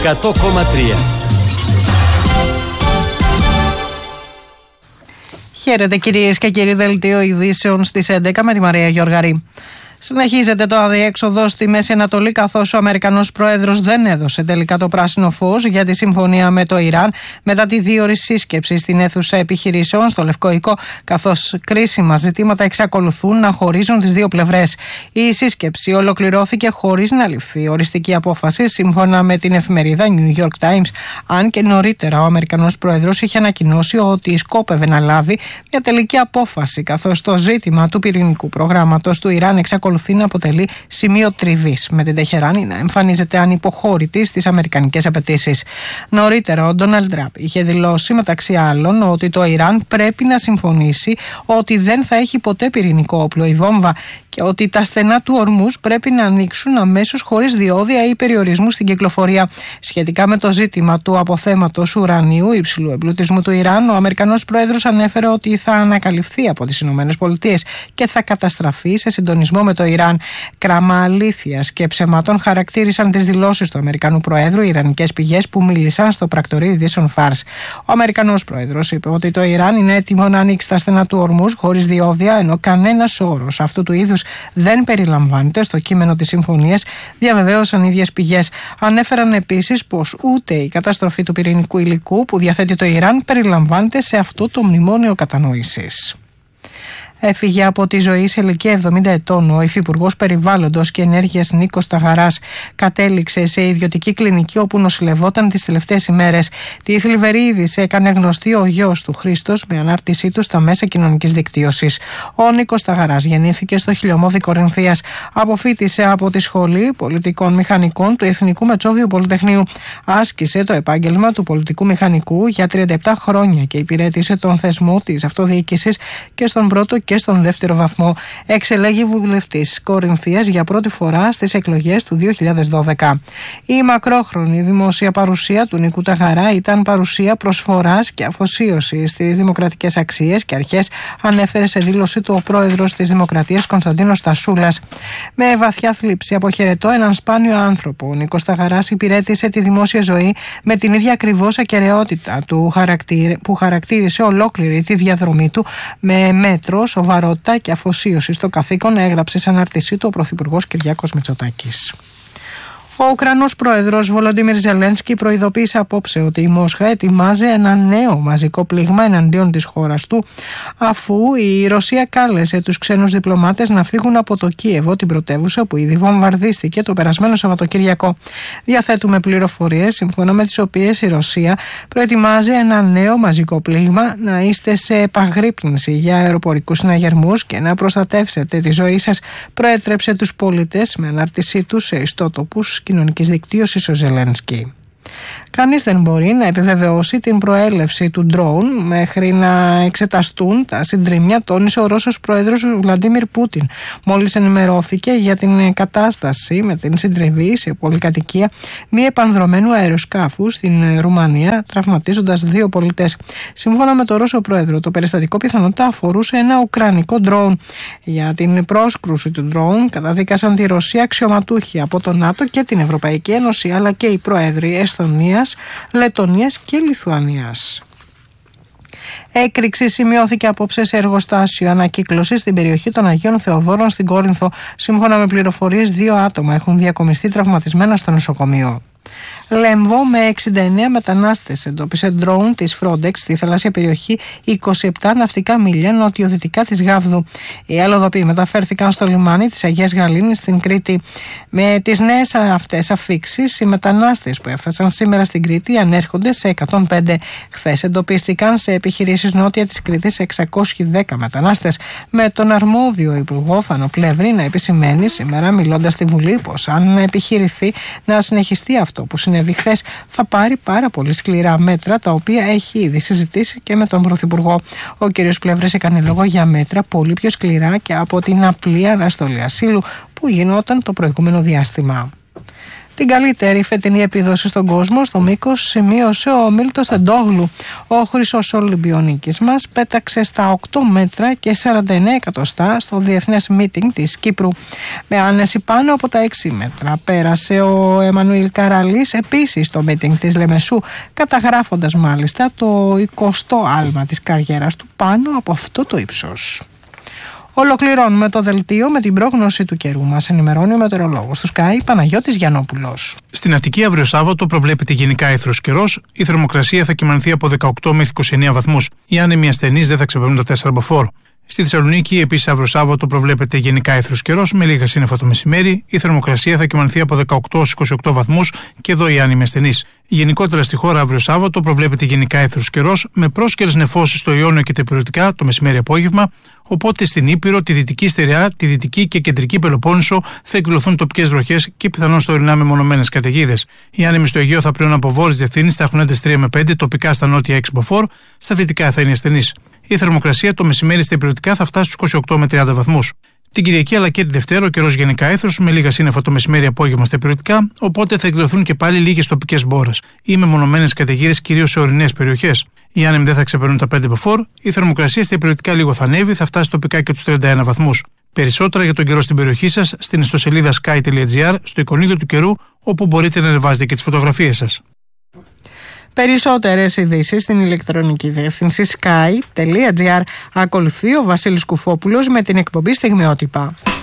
100,3. Χαίρετε κυρίες και κύριοι, δελτίο ειδήσεων στις 11 με τη Μαρία Γιώργαρη. Συνεχίζεται το αδιέξοδο στη Μέση Ανατολή, καθώς ο Αμερικανός πρόεδρος δεν έδωσε τελικά το πράσινο φως για τη συμφωνία με το Ιράν μετά τη 2ωρη σύσκεψη στην αίθουσα επιχειρήσεων στο Λευκό Οίκο, καθώς κρίσιμα ζητήματα εξακολουθούν να χωρίζουν τις δύο πλευρές. Η σύσκεψη ολοκληρώθηκε χωρίς να ληφθεί οριστική απόφαση, σύμφωνα με την εφημερίδα New York Times, αν και νωρίτερα ο Αμερικανός πρόεδρος είχε ανακοινώσει ότι σκόπευε να λάβει μια τελική απόφαση, καθώς το ζήτημα του πυρηνικού προγράμματος του Ιράν εξακολουθεί να αποτελεί σημείο τριβής, με την Τεχεράνη να εμφανίζεται ανυποχώρητη στις αμερικανικές απαιτήσεις. Νωρίτερα, ο Ντόναλντ Τραμπ είχε δηλώσει μεταξύ άλλων ότι το Ιράν πρέπει να συμφωνήσει ότι δεν θα έχει ποτέ πυρηνικό όπλο ή βόμβα και ότι τα στενά του ορμούς πρέπει να ανοίξουν αμέσως χωρίς διόδια ή περιορισμού στην κυκλοφορία. Σχετικά με το ζήτημα του αποθέματος ουρανίου υψηλού εμπλουτισμού του Ιράν, ο Αμερικανός πρόεδρος ανέφερε ότι θα ανακαλυφθεί από τις ΗΠΑ και θα καταστραφεί σε συντονισμό με το Ιράν. Κράμα αλήθειας και ψεμάτων χαρακτήρισαν τις δηλώσεις του Αμερικανού Προέδρου οι ιρανικές πηγές που μίλησαν στο πρακτορείο ειδήσεων Φάρς. Ο Αμερικανός Πρόεδρος είπε ότι το Ιράν είναι έτοιμο να ανοίξει τα στενά του ορμούς χωρίς διόδια, ενώ κανένας όρος αυτού του είδους δεν περιλαμβάνεται στο κείμενο της συμφωνίας, διαβεβαίωσαν οι ίδιες πηγές. Ανέφεραν επίσης πως ούτε η καταστροφή του πυρηνικού υλικού που διαθέτει το Ιράν περιλαμβάνεται σε αυτό το μνημόνιο κατανόησης. Έφυγε από τη ζωή σε ηλικία 70 ετών ο Υφυπουργός Περιβάλλοντος και Ενέργειας Νίκος Σταγαράς. Κατέληξε σε ιδιωτική κλινική όπου νοσηλευόταν τις τελευταίες ημέρες. Τη θλιβερή είδηση έκανε γνωστή ο γιος του Χρήστος με ανάρτησή του στα μέσα κοινωνικής δικτύωσης. Ο Νίκος Σταγαράς γεννήθηκε στο Χιλιομώδη Κορινθίας. Αποφοίτησε από τη Σχολή Πολιτικών Μηχανικών του Εθνικού Μετσόβιου Πολυτεχνείου. Άσκησε το επάγγελμα του πολιτικού μηχανικού για 37 χρόνια και υπηρέτησε τον θεσμό της αυτοδιοίκησης και στον πρώτο και στον δεύτερο βαθμό. Εξελέγει βουλευτής Κορινθίας για πρώτη φορά στις εκλογές του 2012. Η μακρόχρονη δημόσια παρουσία του Νίκου Σταγαρά ήταν παρουσία προσφοράς και αφοσίωση στις δημοκρατικές αξίες και αρχές, ανέφερε σε δήλωση του ο πρόεδρος της Δημοκρατίας Κωνσταντίνος Στασούλας. Με βαθιά θλίψη αποχαιρετώ έναν σπάνιο άνθρωπο. Ο Νίκος Σταγαράς υπηρέτησε τη δημόσια ζωή με την ίδια ακριβώς ακεραιότητα του που χαρακτήρισε ολόκληρη τη διαδρομή του, με μέτρο, σοβαρότητα και αφοσίωση στο καθήκον, έγραψε σε ανάρτησή του ο Πρωθυπουργός Κυριάκος Μητσοτάκης. Ο Ουκρανός πρόεδρος Βολοντίμιρ Ζελένσκι προειδοποίησε απόψε ότι η Μόσχα ετοιμάζει ένα νέο μαζικό πλήγμα εναντίον της χώρας του, αφού η Ρωσία κάλεσε τους ξένους διπλωμάτες να φύγουν από το Κίεβο, την πρωτεύουσα που ήδη βομβαρδίστηκε το περασμένο Σαββατοκυριακό. Διαθέτουμε πληροφορίες σύμφωνα με τις οποίες η Ρωσία προετοιμάζει ένα νέο μαζικό πλήγμα. Να είστε σε επαγρύπνηση για αεροπορικούς συναγερμούς και να προστατεύσετε τη ζωή σας, προέτρεψε τους πολίτες με ανάρτησή τους σε ιστότοπους κοινωνικής δικτύωσης ο Ζελένσκι. Κανείς δεν μπορεί να επιβεβαιώσει την προέλευση του ντρόουν μέχρι να εξεταστούν τα συντρίμμια, τόνισε ο Ρώσος πρόεδρος Βλαντίμιρ Πούτιν. Μόλις ενημερώθηκε για την κατάσταση με την συντριβή σε πολυκατοικία μη επανδρωμένου αεροσκάφου στην Ρουμανία, τραυματίζοντας 2 πολιτές. Σύμφωνα με τον Ρώσο πρόεδρο, το περιστατικό πιθανότητα αφορούσε ένα ουκρανικό ντρόουν. Για την πρόσκρουση του ντρόουν καταδίκασαν τη Ρωσία αξιωματούχοι από το ΝΑΤΟ και την Ευρωπαϊκή Ένωση, αλλά και οι πρόεδροι Εσθονίας, Λετονίας και Λιθουανίας. Έκρηξη σημειώθηκε απόψε σε εργοστάσιο ανακύκλωση στην περιοχή των Αγίων Θεοδόρων στην Κόρινθο. Σύμφωνα με πληροφορίες, 2 άτομα έχουν διακομιστεί τραυματισμένα στο νοσοκομείο. Λέμβο με 69 μετανάστες εντόπισε ντρόουν της Frontex στη θαλάσσια περιοχή 27 ναυτικά μίλια νοτιοδυτικά της Γάβδου. Οι αλλοδαποί μεταφέρθηκαν στο λιμάνι της Αγίας Γαλήνης στην Κρήτη. Με τις νέες αυτές αφίξεις, οι μετανάστες που έφτασαν σήμερα στην Κρήτη ανέρχονται σε 105. Χθες εντοπίστηκαν σε επιχειρήσεις νότια της Κρήτης 610 μετανάστες, με τον αρμόδιο Υπουργό Θάνο Πλεύρη να επισημαίνει σήμερα, μιλώντας στη Βουλή, πως αν επιχειρηθεί να συνεχιστεί αυτό που συνέβη χθες, θα πάρει πάρα πολύ σκληρά μέτρα, τα οποία έχει ήδη συζητήσει και με τον Πρωθυπουργό. Ο κ. Πλεύρης έκανε λόγο για μέτρα πολύ πιο σκληρά και από την απλή αναστολή ασύλου που γινόταν το προηγούμενο διάστημα. Την καλύτερη φετινή επίδοση στον κόσμο στο μήκος σημείωσε ο Μίλτος Τεντόγλου. Ο Χρυσός Ολυμπιονίκης μας πέταξε στα 8 μέτρα και 49 εκατοστά στο διεθνές μίτινγκ της Κύπρου. Με άνεση πάνω από τα 6 μέτρα πέρασε ο Εμμανουήλ Καραλής επίσης στο μίτινγκ της Λεμεσού, καταγράφοντας μάλιστα το 20ο άλμα της καριέρας του πάνω από αυτό το ύψος. Ολοκληρώνουμε το δελτίο με την πρόγνωση του καιρού. Μας ενημερώνει ο μετεωρολόγος του Sky, Παναγιώτης Γιαννόπουλος. Στην Αττική αύριο Σάββατο προβλέπεται γενικά αίθρος καιρός. Η θερμοκρασία θα κυμανθεί από 18 μέχρι 29 βαθμούς. Οι άνεμοι ασθενείς δεν θα ξεπερνούν τα 4 μποφόρ. Στη Θεσσαλονίκη, επίσης, αύριο Σάββατο προβλέπεται γενικά αίθρος καιρός με λίγα σύννεφα το μεσημέρι. Η θερμοκρασία θα κυμανθεί από 18 έως 28 βαθμούς και εδώ οι άνεμοι ασθενείς. Γενικότερα στη χώρα, αύριο Σάββατο προβλέπεται γενικά αίθρος καιρός με πρόσκαιρες νεφώσεις στο Ιόνιο και τα υπηρετικά το μεσημέρι-απόγευμα. Οπότε στην Ήπειρο, τη Δυτική Στερεά, τη Δυτική και Κεντρική Πελοπόννησο θα εκδηλωθούν τοπικές βροχές και πιθανόν στο ορεινά μεμονωμένες καταιγίδες. Οι άνεμοι στο Αιγαίο θα πλέον από βόρειες διευθύνσεις θα έχουν ένταση 3 με 5, τοπικά στα νότια 6 μποφόρ, στα δυτικά θα είναι ασθενείς. Η θερμοκρασία το μεσημέρι στα υπηρετικά θα φτάσει στους 28 με 30 βαθμούς. Την Κυριακή αλλά και τη Δευτέρα ο καιρός γενικά αίθρος με λίγα σύννεφα το μεσημέρι-απόγευμα στα υπηρετικά, οπότε θα εκδηλωθούν και πάλι λίγες τοπικές μπόρες ή μεμονωμένες καταιγίδες κυρίως σε ορεινές περιοχές. Οι άνεμοι δεν θα ξεπερνούν τα 5 μποφόρ, η θερμοκρασία στα υπηρετικά λίγο θα ανέβει, θα φτάσει τοπικά και τους 31 βαθμούς. Περισσότερα για τον καιρό στην περιοχή σας στην ιστοσελίδα sky.gr, στο εικονίδιο του καιρού, όπου μπορείτε να ανεβάζετε και τις φωτογραφίες σας. Περισσότερες ειδήσεις στην ηλεκτρονική διεύθυνση sky.gr. Ακολουθεί ο Βασίλης Κουφόπουλος με την εκπομπή Στιγμιότυπα.